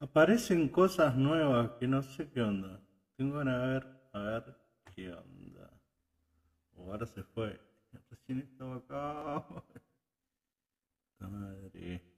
Aparecen cosas nuevas que no sé qué onda. Tengo que a ver qué onda. O ahora se fue. Recién estaba acá. Madre.